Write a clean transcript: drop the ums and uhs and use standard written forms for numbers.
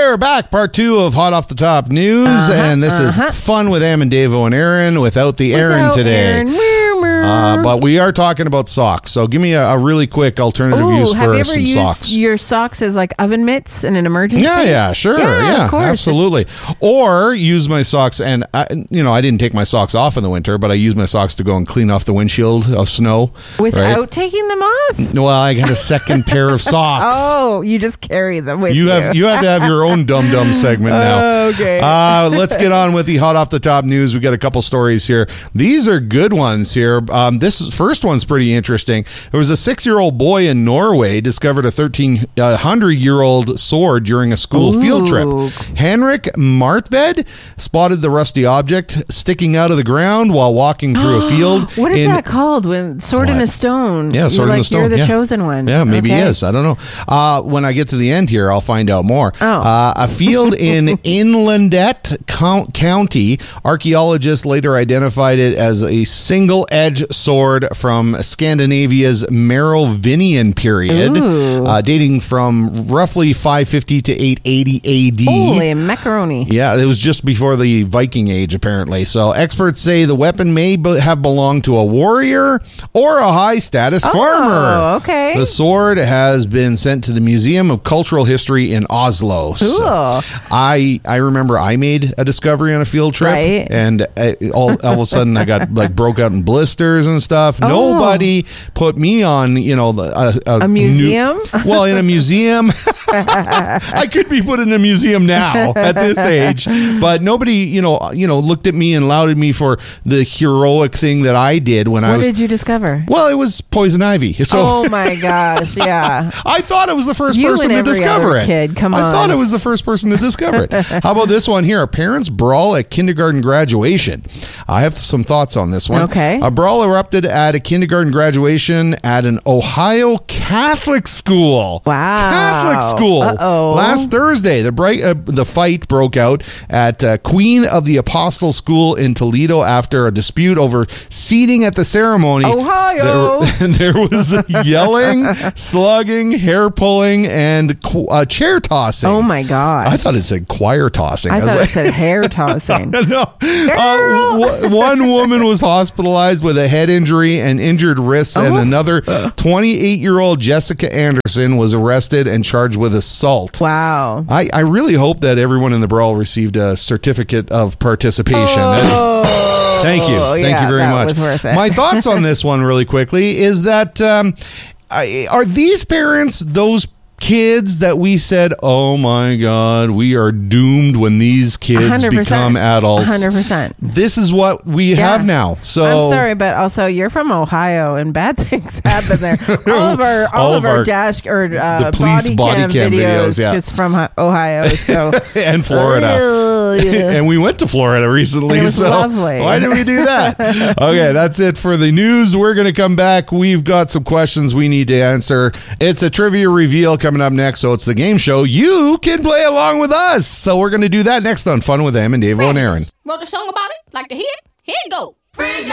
we're back. Part 2 of Hot Off the Top News. And this is Fun with Am and Davo and Aaron without the Aaron today. But we are talking about socks. So give me a really quick alternative use for some socks. Have you ever used your socks as like oven mitts in an emergency? Yeah, sure. Yeah, of course. Absolutely. Or use my socks, and I didn't take my socks off in the winter, but I use my socks to go and clean off the windshield of snow. Without taking them off? Well, I got a second pair of socks. Oh, you just carry them with you. You have to have your own dum-dum segment now. Okay. Let's get on with the Hot Off the Top News. We got a couple stories here. These are good ones here. This first one's pretty interesting. There was a 6-year-old boy in Norway discovered a 1,300-year-old sword during a school field trip. Henrik Martved spotted the rusty object sticking out of the ground while walking through a field. What is that called? When sword in a stone? Yeah, sword in a stone. You're the chosen one. Yeah, maybe he is. I don't know. When I get to the end here, I'll find out more. A field in Inlandet County, archaeologists later identified it as a single-edge sword from Scandinavia's Merovingian period, dating from roughly 550 to 880 AD. Holy macaroni. Yeah, it was just before the Viking Age, apparently. So experts say the weapon may have belonged to a warrior or a high-status farmer. Oh, okay. The sword has been sent to the Museum of Cultural History in Oslo. Cool. So I remember I made a discovery on a field trip, and all of a sudden I got broke out in blisters and stuff. Nobody put me on, a museum. In a museum. I could be put in a museum now at this age, but nobody, looked at me and lauded me for the heroic thing that I did when I was. What did you discover? Well, it was poison ivy. So, oh my gosh, yeah. I thought I was the first person to discover it. Kid, come on. I thought I was the first person to discover it. How about this one here? Parents brawl at kindergarten graduation. I have some thoughts on this one. Okay. A brawl erupted at a kindergarten graduation at an Ohio Catholic school. Wow. Catholic school. Uh-oh. Last Thursday, the fight broke out at Queen of the Apostle School in Toledo after a dispute over seating at the ceremony. Ohio. There was yelling, slugging, hair pulling, and chair tossing. Oh my gosh. I thought it said choir tossing. I thought it said hair tossing. No. One woman was hospitalized with a head injury and injured wrists, and another 28-year-old Jessica Anderson was arrested and charged with assault. Wow. I really hope that everyone in the brawl received a certificate of participation. Thank you. Thank you very much. Was worth it. My thoughts on this one really quickly is that are these parents those kids that we said, oh my God, we are doomed when these kids 100%, become adults? 100%. This is what we have now. So I'm sorry, but also you're from Ohio and bad things happen there. all of our dash or the police body cam videos is from Ohio. So and Florida. And we went to Florida recently. It was lovely. Why did we do that? Okay, that's it for the news. We're going to come back. We've got some questions we need to answer. It's a trivia reveal coming up next, so it's the game show. You can play along with us. So we're going to do that next on Fun with Am and Davo and Aaron. Wrote a song about it? Like to hear it? Here it go.